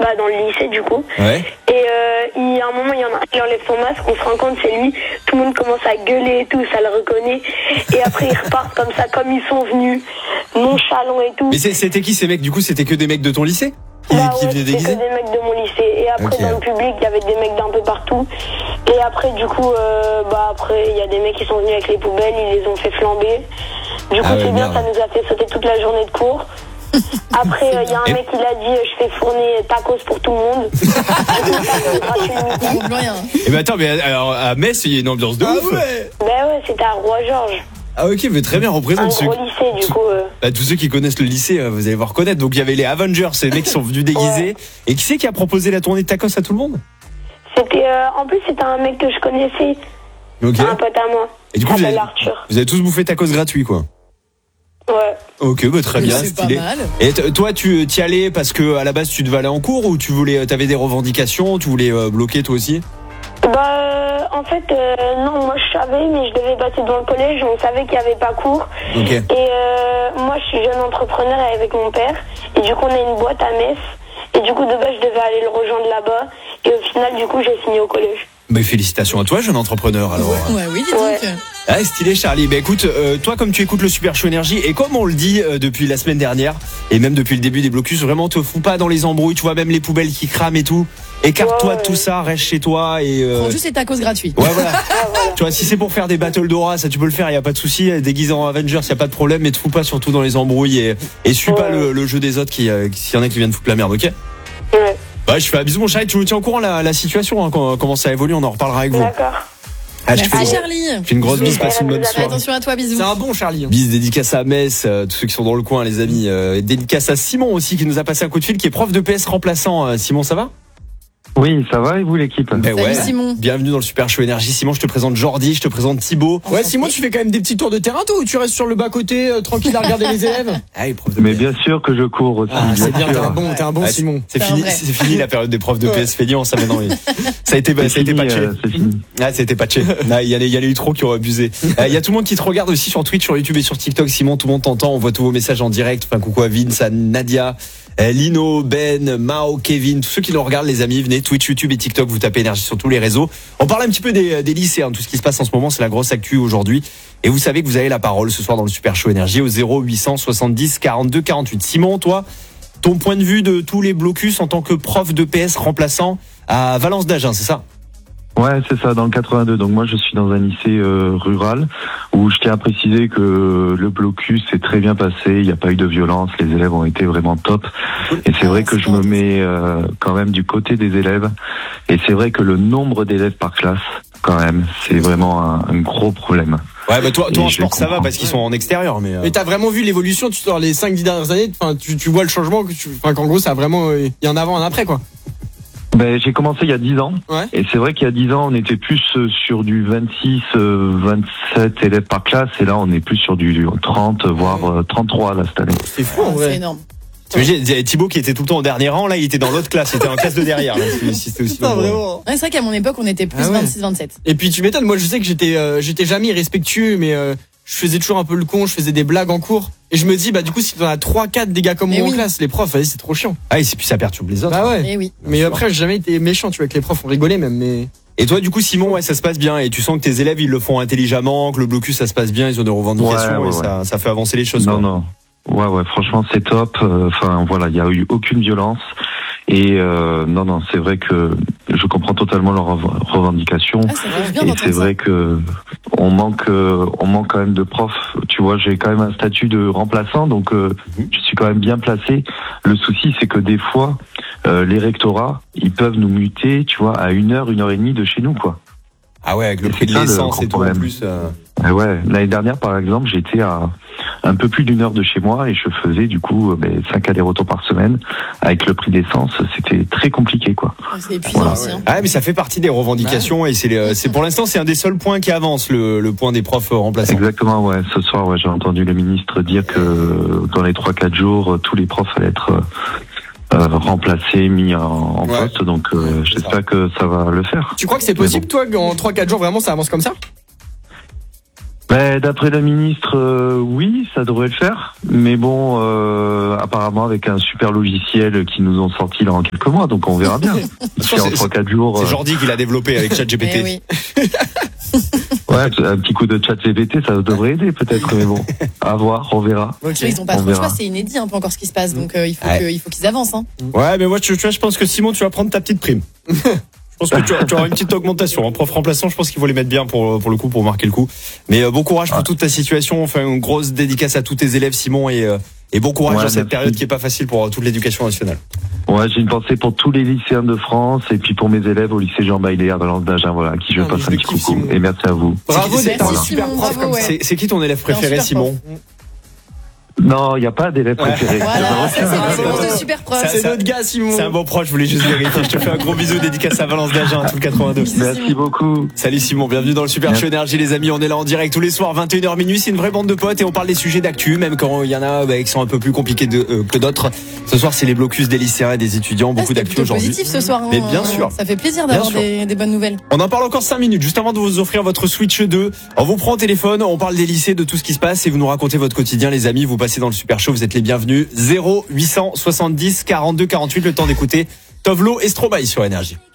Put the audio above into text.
dans le lycée du coup. Ouais. Et il y a un moment, il y en a un qui enlève son masque, on se rend compte c'est lui. Tout le monde commence à gueuler et tout, ça le reconnaît. Et après ils repartent comme ça, comme ils sont venus, nonchalants et tout. Mais c'était qui ces mecs? Du coup, c'était que des mecs de ton lycée qui venaient déguisés? C'était que des mecs de mon lycée. Et après dans le public, il y avait des mecs d'un peu partout. Et après du coup, après il y a des mecs qui sont venus avec les poubelles, ils les ont fait flamber. Du coup c'est bien, ça nous a fait sauter toute la journée de cours. Après, il y a un mec qui l'a dit, je fais fournir tacos pour tout le monde. Et ben attends, mais alors à Metz, il y a une ambiance de ouf. Ouais. Ouais, c'était à Roi-Georges. Ah ok, mais très bien, représente un gros lycée du coup. Tous ceux qui connaissent le lycée, vous allez vous reconnaître. Donc il y avait les Avengers, ces mecs qui sont venus déguisés. Ouais. Et qui c'est qui a proposé la tournée de tacos à tout le monde? C'était, en plus c'était un mec que je connaissais. Ok. Un pote à moi. Et du coup vous avez tous bouffé tacos gratuits quoi. Ouais. Ok, très bien, c'est stylé. Pas mal. Et toi, tu t'y allais parce que à la base tu devais aller en cours ou t'avais des revendications, tu voulais bloquer toi aussi? En fait, non, moi je savais, mais je devais passer devant le collège, on savait qu'il n'y avait pas cours. Okay. Et moi je suis jeune entrepreneur avec mon père, et du coup on a une boîte à Metz, et du coup de base je devais aller le rejoindre là-bas, et au final du coup j'ai signé au collège. Mais félicitations à toi, jeune entrepreneur alors. Ouais, oui, dis donc. Ah, stylé Charlie. Bah écoute, toi comme tu écoutes le Super Show Énergie et comme on le dit depuis la semaine dernière et même depuis le début des blocus, vraiment te fous pas dans les embrouilles, tu vois même les poubelles qui crament et tout. Écarte-toi de tout ça, reste chez toi et prends juste les tacos gratuits. Ouais voilà. Tu vois si c'est pour faire des battles d'aura, ça tu peux le faire, y a pas de souci, déguisé en Avengers, y a pas de problème, mais te fous pas surtout dans les embrouilles et suis pas le jeu des autres s'il y en a qui viennent foutre la merde, OK? Ouais. Bah je fais un bisou mon Charlie, tu me tiens au courant la situation comment ça évolue, on en reparlera avec vous. D'accord. Merci Charlie. Je fais une grosse bise, passe une bonne soirée. Attention à toi, bisous. C'est un bon Charlie. Bise dédicace à Metz, tous ceux qui sont dans le coin les amis. Dédicace à Simon aussi qui nous a passé un coup de fil, qui est prof de PS remplaçant. Simon, ça va? Oui, ça va et vous l'équipe? Salut Simon. Bienvenue dans le Super Show Énergie. Simon, je te présente Jordi, je te présente Thibaut. Ouais, Simon, tu fais quand même des petits tours de terrain toi ou tu restes sur le bas-côté tranquille à regarder les élèves? Mais bien sûr que je cours aussi. C'est bien, t'es un bon Simon. C'est fini la période des profs de PS feignants, ça maintenant. Ça a été patché. C'est fini. Ah, ça a été patché. Il y a eu trop qui ont abusé. Il y a tout le monde qui te regarde aussi sur Twitch, sur YouTube et sur TikTok. Simon, tout le monde t'entend, on voit tous vos messages en direct. Enfin, coucou à Vince, à Nadia, Lino, Ben, Mao, Kevin, tous ceux qui nous regardent les amis, venez Twitch, YouTube et TikTok, vous tapez Énergie sur tous les réseaux. On parle un petit peu des lycées, tout ce qui se passe en ce moment, c'est la grosse actu aujourd'hui. Et vous savez que vous avez la parole ce soir dans le Super Show Énergie au 0870 42 48. Simon, toi, ton point de vue de tous les blocus en tant que prof de PS remplaçant à Valence d'Agen, c'est ça? Ouais, c'est ça, dans le 82. Donc moi, je suis dans un lycée rural où je tiens à préciser que le blocus s'est très bien passé. Il n'y a pas eu de violence. Les élèves ont été vraiment top. Et c'est vrai que je me mets quand même du côté des élèves. Et c'est vrai que le nombre d'élèves par classe, quand même, c'est vraiment un gros problème. Ouais, bah toi en sport ça va parce qu'ils sont en extérieur, mais t'as vraiment vu l'évolution, tu sors les 5-10 dernières années, tu vois le changement qu'en gros ça a vraiment, il y en a avant, un après quoi. Ben, j'ai commencé il y a 10 ans. Ouais. Et c'est vrai qu'il y a 10 ans, on était plus sur du 26, 27 élèves par classe. Et là, on est plus sur du 30, voire 33 là, cette année. C'est fou, en vrai. C'est énorme. Thibaut qui était tout le temps au dernier rang, là, il était dans l'autre classe, il était en classe de derrière. Là, c'était aussi vraiment. Ouais, c'est vrai qu'à mon époque, on était plus 26-27. Et puis tu m'étonnes, moi je sais que j'étais jamais irrespectueux, mais je faisais toujours un peu le con, je faisais des blagues en cours. Et je me dis, bah du coup, si t'en as 3-4 des gars comme moi en classe, les profs, vas-y, c'est trop chiant. Ah, et puis ça perturbe les autres. Bah ouais. Et oui. Mais après, j'ai jamais été méchant, tu vois, avec les profs, on rigolait même, mais... Et toi, du coup, Simon, ça se passe bien, et tu sens que tes élèves, ils le font intelligemment, que le blocus, ça se passe bien, ils ont des revendications, et ça fait avancer les choses. Non. Ouais, franchement, c'est top. Enfin, voilà, il y a eu aucune violence. Et non, c'est vrai que je comprends totalement leurs revendications. Et c'est vrai que on manque quand même de profs. Tu vois, j'ai quand même un statut de remplaçant, donc je suis quand même bien placé. Le souci, c'est que des fois, les rectorats, ils peuvent nous muter, tu vois, à 1h et demie de chez nous, quoi. Ah ouais, avec le prix de l'essence et tout en plus. Ouais, l'année dernière, par exemple, j'étais à un peu plus d'1 heure de chez moi et je faisais du coup 5 allers-retours par semaine. Avec le prix d'essence, c'était très compliqué, quoi. C'est épuisant aussi. Ah, mais ça fait partie des revendications et c'est pour l'instant c'est un des seuls points qui avance, le point des profs remplaçants. Exactement, ouais. Ce soir, j'ai entendu le ministre dire que dans les 3-4 jours, tous les profs allaient être remplacé, mis en poste, donc j'espère que ça va le faire. Tu crois que c'est possible, toi, qu'en 3-4 jours, vraiment, ça avance comme ça? D'après la ministre, oui, ça devrait le faire. Mais bon, apparemment avec un super logiciel qui nous ont sorti là en quelques mois, donc on verra bien. C'est en 3-4 jours. C'est Jordi qui l'a développé avec ChatGPT. Oui. Ouais, un petit coup de ChatGPT, ça devrait aider peut-être, mais bon, à voir, on verra. Okay. Ils n'ont pas trop de choix, c'est inédit un peu encore ce qui se passe, donc il faut qu'ils avancent. Hein. Ouais, mais moi, tu vois, je pense que Simon, tu vas prendre ta petite prime. Je pense que tu auras une petite augmentation. En prof remplaçant, je pense qu'il faut les mettre bien pour le coup, pour marquer le coup. Mais bon courage pour toute ta situation. Enfin, une grosse dédicace à tous tes élèves, Simon, et bon courage dans cette période qui est pas facile pour toute l'éducation nationale. Ouais, j'ai une pensée pour tous les lycéens de France et puis pour mes élèves au lycée Jean Bailey à Valence d'Agen, voilà, à qui je passe un petit coucou. Simon. Et merci à vous. Bravo d'être un super prof comme ça. C'est qui ton élève préféré, Simon? Non, il n'y a pas d'élève préféré. Voilà, ça c'est le de super prof. C'est notre gars, Simon. C'est un bon proche, je voulais juste vérifier. Je te fais un gros bisou, dédicace à Valence d'Agen, tout le 82. Merci beaucoup. Salut Simon, bienvenue dans le Super Show Énergie les amis, on est là en direct tous les soirs, 21h minuit, c'est une vraie bande de potes et on parle des sujets d'actu, même quand il y en a qui sont un peu plus compliqués que d'autres. Ce soir c'est les blocus des lycéens et des étudiants, beaucoup d'actu aujourd'hui. C'est positif ce soir. Mais bien sûr. Ça fait plaisir d'avoir des bonnes nouvelles. On en parle encore 5 minutes, juste avant de vous offrir votre Switch 2. On vous prend au téléphone, on parle des lycées, de tout ce qui se passe et vous nous racontez votre quotidien les amis, vous passez dans le Super Show, vous êtes les bienvenus. 0870 42 48, le temps d'écouter Tovlo et Stromae sur Énergie.